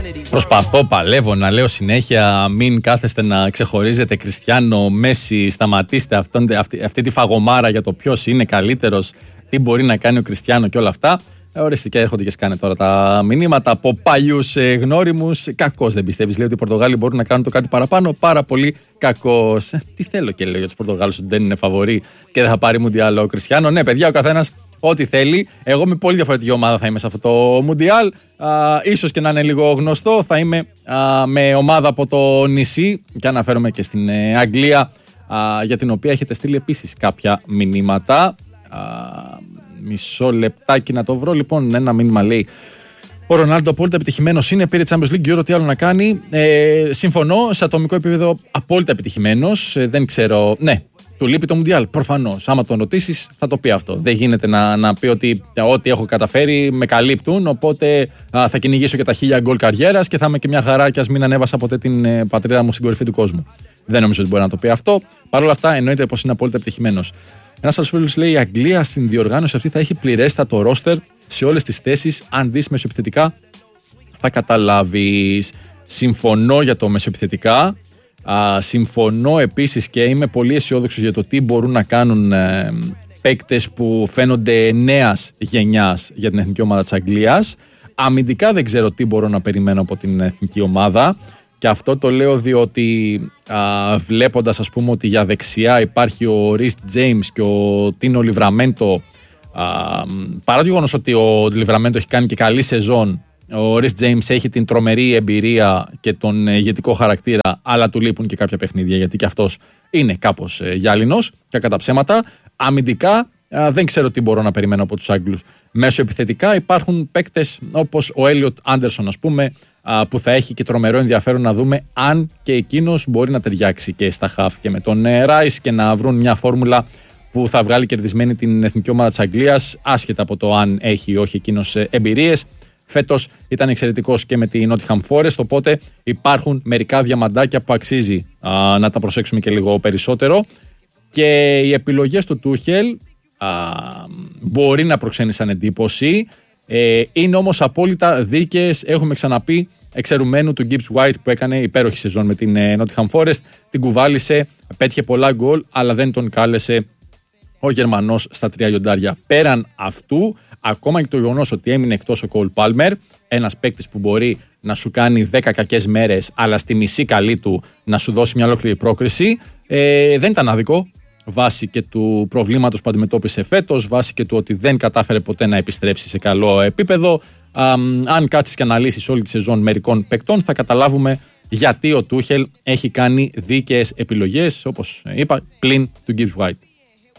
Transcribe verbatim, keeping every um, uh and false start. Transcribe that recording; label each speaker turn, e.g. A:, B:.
A: Προσπαθώ, παλεύω να λέω συνέχεια μην κάθεστε να ξεχωρίζετε Κριστιάνο, Μέση, σταματήστε αυτόν, αυτή, αυτή τη φαγωμάρα για το ποιος είναι καλύτερος, τι μπορεί να κάνει ο Κριστιάνο και όλα αυτά. Ε, οριστικά έρχονται και σκάνε τώρα τα μηνύματα από παλιούς ε, γνώριμους. Κακός δεν πιστεύεις, λέει, ότι οι Πορτογάλοι μπορούν να κάνουν το κάτι παραπάνω? Πάρα πολύ κακός. Ε, τι θέλω και λέω για τους Πορτογάλους, ότι δεν είναι φαβορί και δεν θα πάρει Μουντιάλ ο Κριστιάνο? Ναι, παιδιά, ο καθένας ό,τι θέλει. Εγώ με πολύ διαφορετική ομάδα θα είμαι σε αυτό το Μουντιάλ. Ίσως και να είναι λίγο γνωστό. Θα είμαι α, με ομάδα από το νησί και αναφέρομαι και στην ε, Αγγλία, α, για την οποία έχετε στείλει επίσης κάποια μηνύματα. Α, μισό λεπτάκι να το βρω. Λοιπόν, ένα μήνυμα λέει: ο Ρονάλντο απόλυτα επιτυχημένος είναι, πήρε Champions League, γύρω τι άλλο να κάνει. Ε, συμφωνώ, σε ατομικό επίπεδο απόλυτα επιτυχημένος. Ε, δεν ξέρω, ναι. Του λείπει το Μουντιάλ, προφανώς. Άμα τον ρωτήσεις, θα το πει αυτό. Δεν γίνεται να, να πει ότι ό,τι έχω καταφέρει με καλύπτουν. Οπότε α, θα κυνηγήσω και τα χίλια γκολ καριέρας και θα είμαι και μια χαρά, κι ας μην ανέβασα ποτέ την ε, πατρίδα μου στην κορυφή του κόσμου. Δεν νομίζω ότι μπορεί να το πει αυτό. Παρ' όλα αυτά, εννοείται πως είναι απόλυτα επιτυχημένος. Ένας άλλος φίλος λέει: η Αγγλία στην διοργάνωση αυτή θα έχει πληρέστατο ρόστερ σε όλες τις θέσεις. Αν δεις μεσοεπιθετικά, θα καταλάβεις. Συμφωνώ για το μεσοεπιθετικά. Α, συμφωνώ επίσης και είμαι πολύ αισιόδοξος για το τι μπορούν να κάνουν ε, παίκτες που φαίνονται νέας γενιάς για την εθνική ομάδα της Αγγλίας. Αμυντικά δεν ξέρω τι μπορώ να περιμένω από την εθνική ομάδα, και αυτό το λέω διότι α, βλέποντας, ας πούμε, ότι για δεξιά υπάρχει ο Ριστ Τζέιμς και ο Τίνο Λιβραμέντο, α, παρά το γεγονός ότι ο Λιβραμέντο έχει κάνει και καλή σεζόν, ο Ριστ Τζέιμς έχει την τρομερή εμπειρία και τον ηγετικό χαρακτήρα, αλλά του λείπουν και κάποια παιχνίδια, γιατί και αυτός είναι κάπως ε, γυάλινος, και κατά ψέματα. Αμυντικά α, δεν ξέρω τι μπορώ να περιμένω από τους Άγγλους. Μέσω επιθετικά υπάρχουν παίκτες όπως ο Έλιοτ Άντερσον, ας πούμε, α, που θα έχει και τρομερό ενδιαφέρον να δούμε αν και εκείνος μπορεί να ταιριάξει και στα χαφ και με τον ε, Ράις και να βρουν μια φόρμουλα που θα βγάλει κερδισμένη την εθνική ομάδα της Αγγλίας, άσχετα από το αν έχει ή όχι εκείνος ε, εμπειρίες. Φέτος ήταν εξαιρετικός και με τη Nottingham Forest, οπότε υπάρχουν μερικά διαμαντάκια που αξίζει α, να τα προσέξουμε και λίγο περισσότερο. Και οι επιλογές του Τούχελ α, μπορεί να προξένησαν εντύπωση, ε, είναι όμως απόλυτα δίκαιες. Έχουμε ξαναπεί, εξαιρουμένου του Gibbs White που έκανε υπέροχη σεζόν με την ε, Nottingham Forest, την κουβάλισε, πέτυχε πολλά γκολ, αλλά δεν τον κάλεσε ο Γερμανός στα τρία λιοντάρια. Πέραν αυτού, ακόμα και το γεγονός ότι έμεινε εκτός ο Κόλ Πάλμερ, ένας παίκτης που μπορεί να σου κάνει δέκα κακές μέρες, αλλά στη μισή καλή του να σου δώσει μια ολόκληρη πρόκριση, ε, δεν ήταν άδικο. Βάσει και του προβλήματος που αντιμετώπισε φέτος, βάσει και του ότι δεν κατάφερε ποτέ να επιστρέψει σε καλό επίπεδο. Α, αν κάτσεις και αναλύσεις όλη τη σεζόν μερικών παικτών, θα καταλάβουμε γιατί ο Τούχελ έχει κάνει δίκαιες επιλογές, όπως είπα, πλην του Gibbs White.